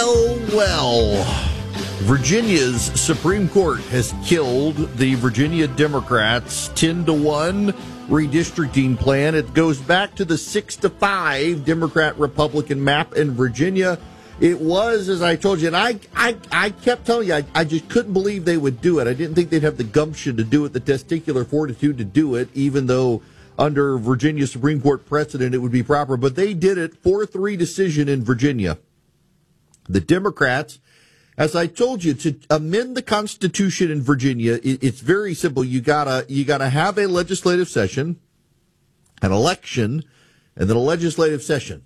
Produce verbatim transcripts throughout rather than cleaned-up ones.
Well, well, Virginia's Supreme Court has killed the Virginia Democrats' ten to one redistricting plan. It goes back to the six to five Democrat-Republican map in Virginia. It was, as I told you, and I, I, I kept telling you, I, I just couldn't believe they would do it. I didn't think they'd have the gumption to do it, the testicular fortitude to do it, even though under Virginia Supreme Court precedent it would be proper. But they did it, four three decision in Virginia. The Democrats, as I told you, to amend the Constitution in Virginia, it, it's very simple. You gotta, you gotta have a legislative session, an election, and then a legislative session.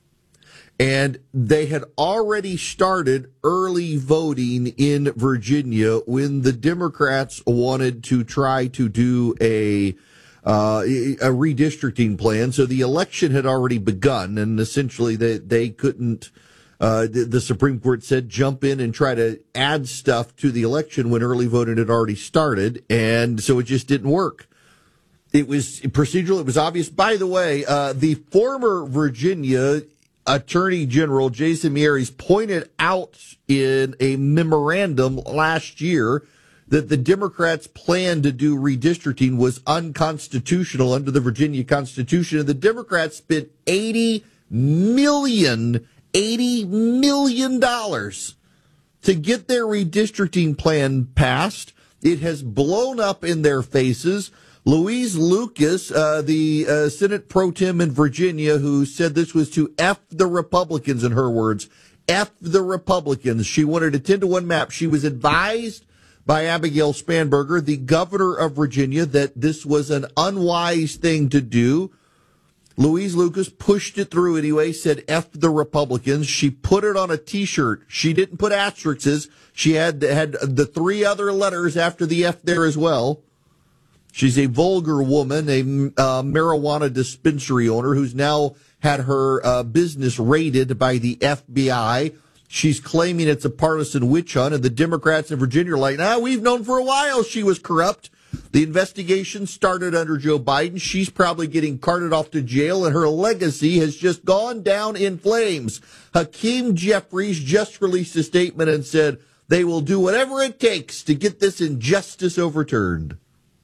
And they had already started early voting in Virginia when the Democrats wanted to try to do a uh, a redistricting plan. So the election had already begun, and essentially they, they couldn't, uh, the, the Supreme Court said, jump in and try to add stuff to the election when early voting had already started. And so it just didn't work. It was procedural. It was obvious. By the way, uh, the former Virginia Attorney General Jason Miyares pointed out in a memorandum last year that the Democrats' plan to do redistricting was unconstitutional under the Virginia Constitution, and the Democrats spent eighty million, eighty million dollars to get their redistricting plan passed. It has blown up in their faces. Louise Lucas, uh, the uh, Senate pro tem in Virginia, who said this was to F the Republicans, in her words, F the Republicans. She wanted a ten to one map. She was advised by Abigail Spanberger, the governor of Virginia, that this was an unwise thing to do. Louise Lucas pushed it through anyway, said F the Republicans. She put it on a T-shirt. She didn't put asterisks. She had, had the three other letters after the F there as well. She's a vulgar woman, a uh, marijuana dispensary owner who's now had her uh, business raided by the F B I. She's claiming it's a partisan witch hunt, and the Democrats in Virginia are like, nah, we've known for a while she was corrupt. The investigation started under Joe Biden. She's probably getting carted off to jail, and her legacy has just gone down in flames. Hakeem Jeffries just released a statement and said they will do whatever it takes to get this injustice overturned.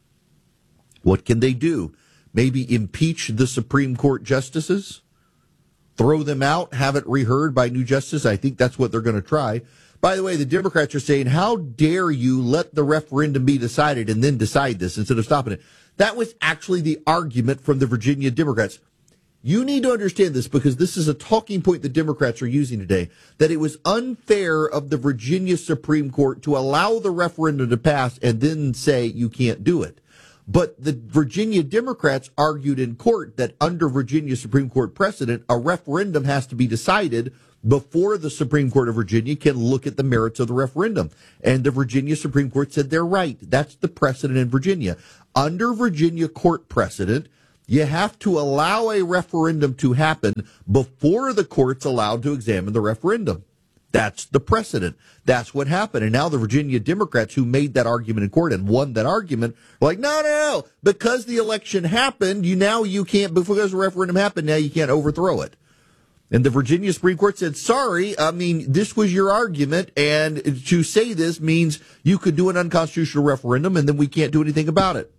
What can they do? Maybe impeach the Supreme Court justices? Throw them out, have it reheard by new justice? I think that's what they're going to try. By the way, the Democrats are saying, how dare you let the referendum be decided and then decide this instead of stopping it? That was actually the argument from the Virginia Democrats. You need to understand this because this is a talking point the Democrats are using today, that it was unfair of the Virginia Supreme Court to allow the referendum to pass and then say you can't do it. But the Virginia Democrats argued in court that under Virginia Supreme Court precedent, a referendum has to be decided before the Supreme Court of Virginia can look at the merits of the referendum. And the Virginia Supreme Court said they're right. That's the precedent in Virginia. Under Virginia court precedent, you have to allow a referendum to happen before the court's allowed to examine the referendum. That's the precedent. That's what happened. And now the Virginia Democrats who made that argument in court and won that argument are like, no, no, no. Because the election happened, you now you can't, because the referendum happened, now you can't overthrow it. And the Virginia Supreme Court said, sorry, I mean, this was your argument, and to say this means you could do an unconstitutional referendum, and then we can't do anything about it.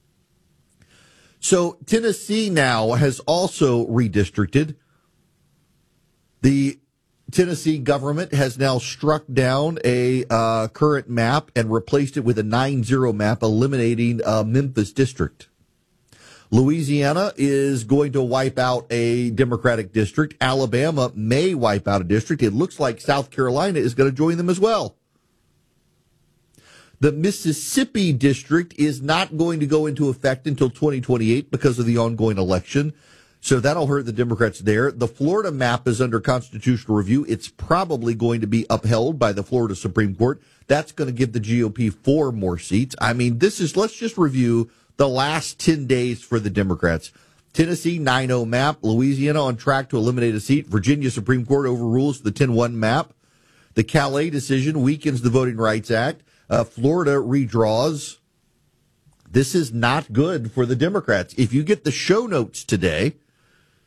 So Tennessee now has also redistricted. The Tennessee government has now struck down a uh, current map and replaced it with a nine zero map, eliminating uh, Memphis district. Louisiana is going to wipe out a Democratic district. Alabama may wipe out a district. It looks like South Carolina is going to join them as well. The Mississippi district is not going to go into effect until twenty twenty-eight because of the ongoing election. So that'll hurt the Democrats there. The Florida map is under constitutional review. It's probably going to be upheld by the Florida Supreme Court. That's going to give the G O P four more seats. I mean, this is, let's just review the last ten days for the Democrats. Tennessee, nine oh map. Louisiana on track to eliminate a seat. Virginia Supreme Court overrules the ten one map. The Calais decision weakens the Voting Rights Act. Uh, Florida redraws. This is not good for the Democrats. If you get the show notes today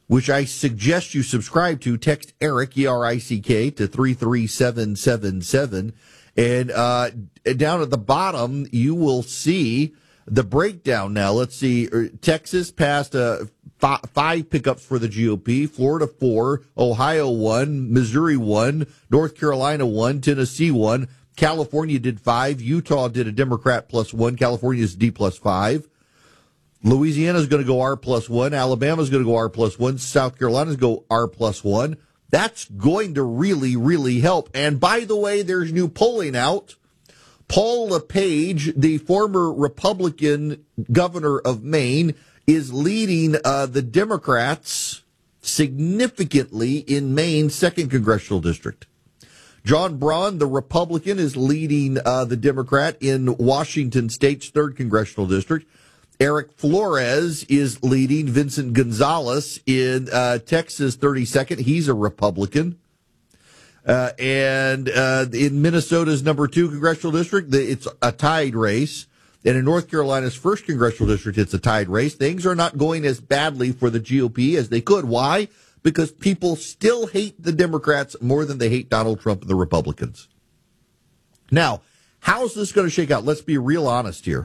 which I suggest you subscribe to. Text Eric, E R I C K, to three three seven seven seven. And uh, down at the bottom, you will see the breakdown now. Let's see. Texas passed uh, f- five pickups for the G O P, Florida four, Ohio one, Missouri one, North Carolina one, Tennessee one, California did five, Utah did a Democrat plus one, California's D plus five. Louisiana's going to go R plus one. Alabama's going to go R plus one. South Carolina's go R plus one. That's going to really, really help. And by the way, there's new polling out. Paul LePage, the former Republican governor of Maine, is leading uh, the Democrats significantly in Maine's second congressional district. John Braun, the Republican, is leading uh, the Democrat in Washington State's third congressional district. Eric Flores is leading Vincent Gonzalez in uh, Texas thirty-second. He's a Republican. Uh, and uh, in Minnesota's number two congressional district, it's a tied race. And in North Carolina's first congressional district, it's a tied race. Things are not going as badly for the G O P as they could. Why? Because people still hate the Democrats more than they hate Donald Trump and the Republicans. Now, how's this going to shake out? Let's be real honest here.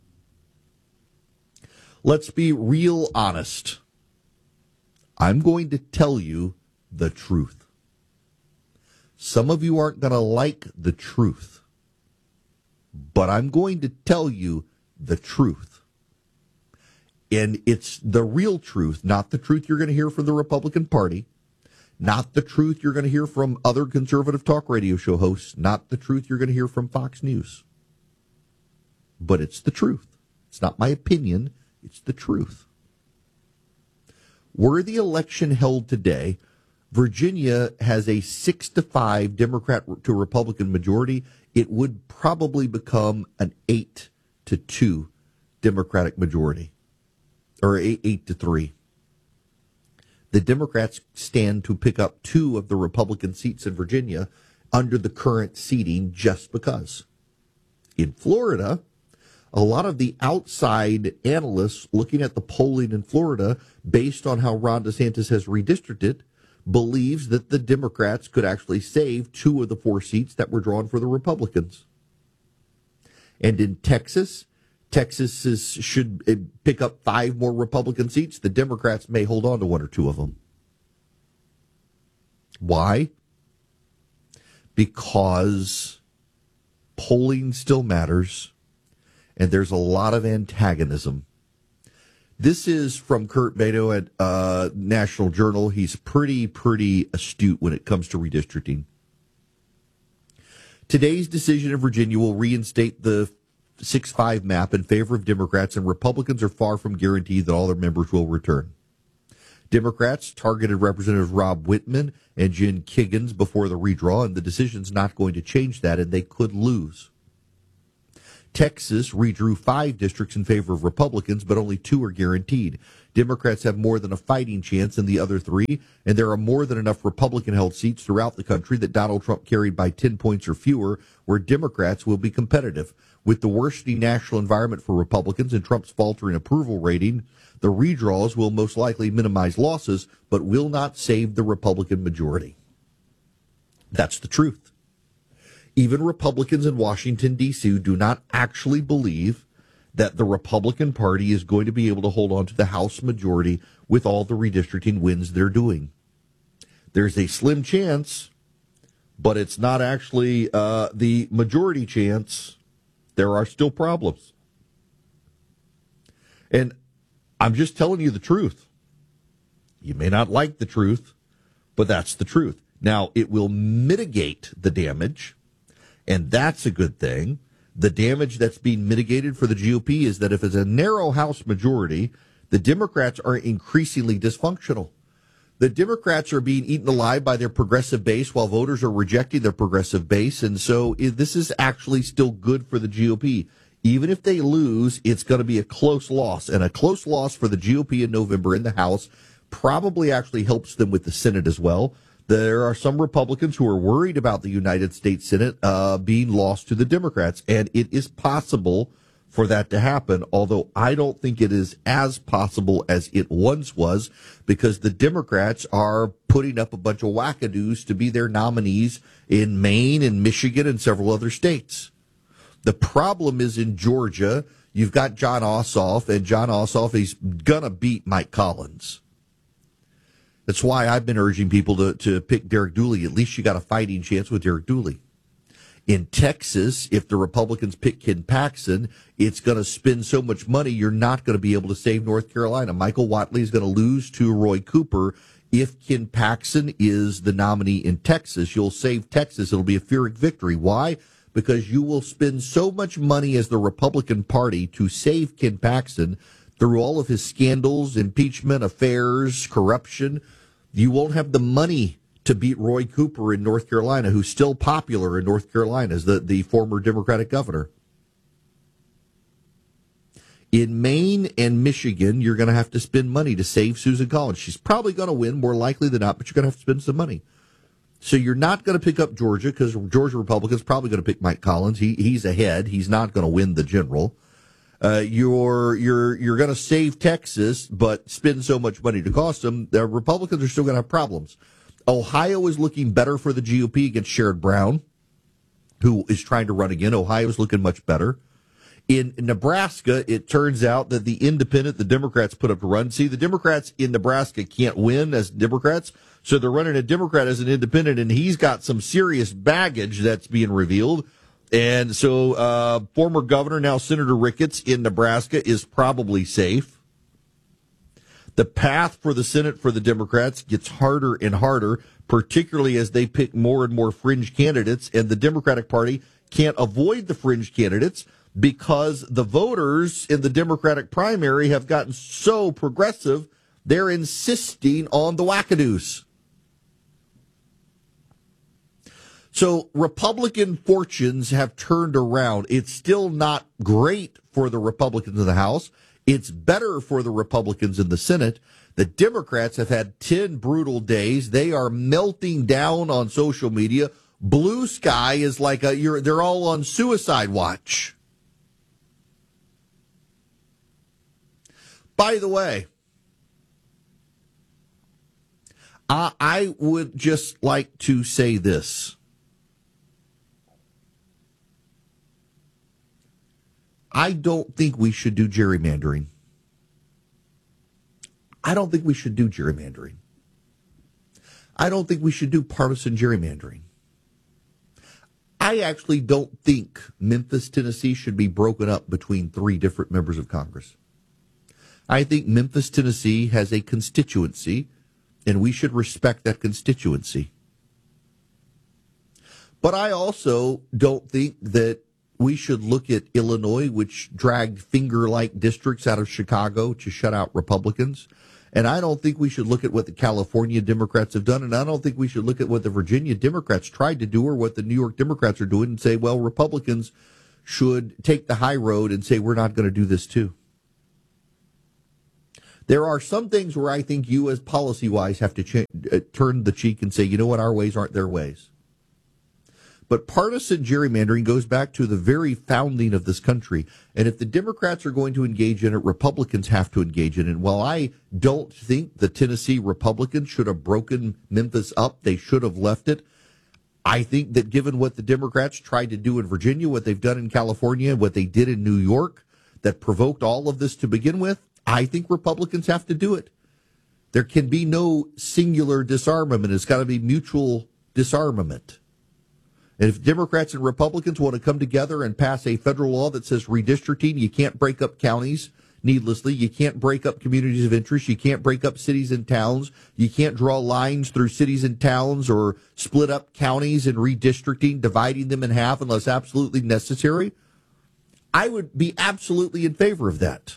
Let's be real honest. I'm going to tell you the truth. Some of you aren't going to like the truth, but I'm going to tell you the truth. And it's the real truth, not the truth you're going to hear from the Republican Party, not the truth you're going to hear from other conservative talk radio show hosts, not the truth you're going to hear from Fox News. But it's the truth. It's not my opinion. It's the truth. Were the election held today, Virginia has a six to five Democrat to Republican majority. It would probably become an eight to two Democratic majority, or eight, eight to three. The Democrats stand to pick up two of the Republican seats in Virginia under the current seating just because. In Florida, a lot of the outside analysts looking at the polling in Florida, based on how Ron DeSantis has redistricted, believes that the Democrats could actually save two of the four seats that were drawn for the Republicans. And in Texas, Texas is, should pick up five more Republican seats. The Democrats may hold on to one or two of them. Why? Because polling still matters. And there's a lot of antagonism. This is from Kurt Beto at uh, National Journal. He's pretty, pretty astute when it comes to redistricting. Today's decision in Virginia will reinstate the six five map in favor of Democrats, and Republicans are far from guaranteed that all their members will return. Democrats targeted Representative Rob Whitman and Jen Kiggans before the redraw, and the decision's not going to change that, and they could lose. Texas redrew five districts in favor of Republicans, but only two are guaranteed. Democrats have more than a fighting chance in the other three, and there are more than enough Republican-held seats throughout the country that Donald Trump carried by ten points or fewer, where Democrats will be competitive. With the worsening national environment for Republicans and Trump's faltering approval rating, the redraws will most likely minimize losses, but will not save the Republican majority. That's the truth. Even Republicans in Washington, D C do not actually believe that the Republican Party is going to be able to hold on to the House majority with all the redistricting wins they're doing. There's a slim chance, but it's not actually uh, the majority chance. There are still problems. And I'm just telling you the truth. You may not like the truth, but that's the truth. Now, it will mitigate the damage, and that's a good thing. The damage that's being mitigated for the G O P is that if it's a narrow House majority, the Democrats are increasingly dysfunctional. The Democrats are being eaten alive by their progressive base while voters are rejecting their progressive base. And so this is actually still good for the G O P. Even if they lose, it's going to be a close loss. And a close loss for the G O P in November in the House probably actually helps them with the Senate as well. There are some Republicans who are worried about the United States Senate uh, being lost to the Democrats. And it is possible for that to happen, although I don't think it is as possible as it once was, because the Democrats are putting up a bunch of wackadoos to be their nominees in Maine and Michigan and several other states. The problem is in Georgia, you've got Jon Ossoff, and Jon Ossoff is going to beat Mike Collins. That's why I've been urging people to, to pick Derek Dooley. At least you got a fighting chance with Derek Dooley. In Texas, if the Republicans pick Ken Paxton, it's going to spend so much money, you're not going to be able to save North Carolina. Michael Whatley is going to lose to Roy Cooper. If Ken Paxton is the nominee in Texas, you'll save Texas. It'll be a Pyrrhic victory. Why? Because you will spend so much money as the Republican Party to save Ken Paxton through all of his scandals, impeachment, affairs, corruption. You won't have the money to beat Roy Cooper in North Carolina, who's still popular in North Carolina as the, the former Democratic governor. In Maine and Michigan, you're going to have to spend money to save Susan Collins. She's probably going to win, more likely than not, but you're going to have to spend some money. So you're not going to pick up Georgia, because Georgia Republicans probably going to pick Mike Collins. He he's ahead. He's not going to win the general. Uh, you're you're you're going to save Texas, but spend so much money to cost them. The Republicans are still going to have problems. Ohio is looking better for the G O P against Sherrod Brown, who is trying to run again. Ohio is looking much better. In Nebraska, it turns out that the independent the Democrats put up to run. See, the Democrats in Nebraska can't win as Democrats, so they're running a Democrat as an independent, and he's got some serious baggage that's being revealed. And so uh, former governor, now Senator Ricketts in Nebraska, is probably safe. The path for the Senate for the Democrats gets harder and harder, particularly as they pick more and more fringe candidates, and the Democratic Party can't avoid the fringe candidates because the voters in the Democratic primary have gotten so progressive, they're insisting on the wackadoos. So Republican fortunes have turned around. It's still not great for the Republicans in the House. It's better for the Republicans in the Senate. The Democrats have had ten brutal days. They are melting down on social media. Blue sky is like a, you're, they're all on suicide watch. By the way, I, I would just like to say this. I don't think we should do gerrymandering. I don't think we should do gerrymandering. I don't think we should do partisan gerrymandering. I actually don't think Memphis, Tennessee should be broken up between three different members of Congress. I think Memphis, Tennessee has a constituency, and we should respect that constituency. But I also don't think that we should look at Illinois, which dragged finger-like districts out of Chicago to shut out Republicans. And I don't think we should look at what the California Democrats have done. And I don't think we should look at what the Virginia Democrats tried to do or what the New York Democrats are doing and say, well, Republicans should take the high road and say, we're not going to do this too. There are some things where I think you as policy-wise have to ch- uh, turn the cheek and say, you know what, our ways aren't their ways. But partisan gerrymandering goes back to the very founding of this country. And if the Democrats are going to engage in it, Republicans have to engage in it. And while I don't think the Tennessee Republicans should have broken Memphis up, they should have left it. I think that given what the Democrats tried to do in Virginia, what they've done in California, what they did in New York, that provoked all of this to begin with, I think Republicans have to do it. There can be no singular disarmament. It's got to be mutual disarmament. And if Democrats and Republicans want to come together and pass a federal law that says redistricting, you can't break up counties needlessly. You can't break up communities of interest. You can't break up cities and towns. You can't draw lines through cities and towns or split up counties and redistricting, dividing them in half unless absolutely necessary. I would be absolutely in favor of that.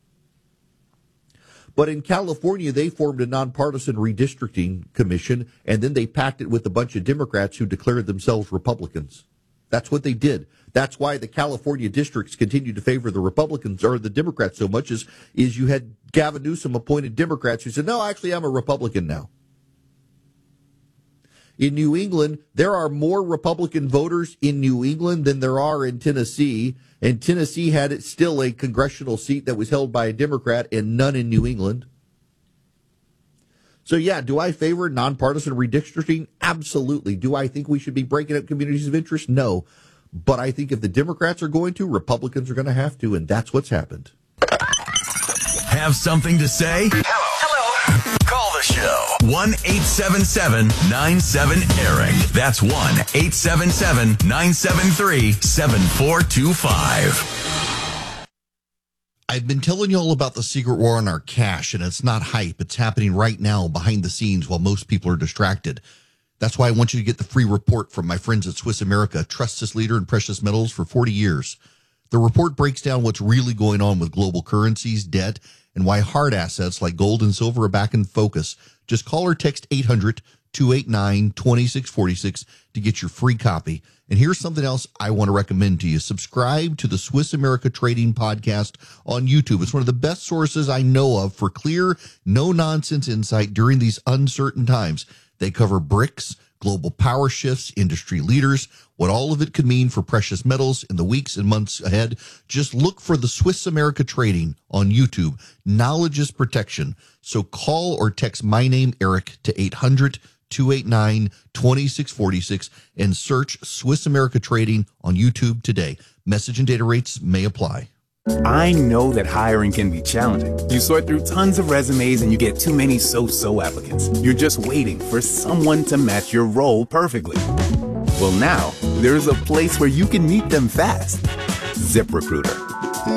But in California, they formed a nonpartisan redistricting commission, and then they packed it with a bunch of Democrats who declared themselves Republicans. That's what they did. That's why the California districts continued to favor the Republicans or the Democrats so much, is, is you had Gavin Newsom appointed Democrats who said, no, actually, I'm a Republican now. In New England, there are more Republican voters in New England than there are in Tennessee. And Tennessee had it still a congressional seat that was held by a Democrat and none in New England. So, yeah, do I favor nonpartisan redistricting? Absolutely. Do I think we should be breaking up communities of interest? No. But I think if the Democrats are going to, Republicans are going to have to, and that's what's happened. Have something to say? Hello. Hello. Call the show. one eight seven seven nine seven Eric. That's one eight seven seven nine seven three seven four two five. I've been telling you all about the secret war on our cash, and it's not hype. It's happening right now behind the scenes while most people are distracted. That's why I want you to get the free report from my friends at Swiss America, trusted leader in precious metals for forty years. The report breaks down what's really going on with global currencies, debt, and why hard assets like gold and silver are back in focus. Just call or text eight hundred two eight nine two six four six to get your free copy. And here's something else I want to recommend to you. Subscribe to the Swiss America Trading Podcast on YouTube. It's one of the best sources I know of for clear, no-nonsense insight during these uncertain times. They cover BRICS, global power shifts, industry leaders, what all of it could mean for precious metals in the weeks and months ahead. Just look for the Swiss America Trading on YouTube. Knowledge is protection. So call or text my name, Eric, to eight hundred two eight nine two six four six and search Swiss America Trading on YouTube today. Message and data rates may apply. I know that hiring can be challenging. You sort through tons of resumes and you get too many so-so applicants. You're just waiting for someone to match your role perfectly. Well, now there's a place where you can meet them fast. ZipRecruiter.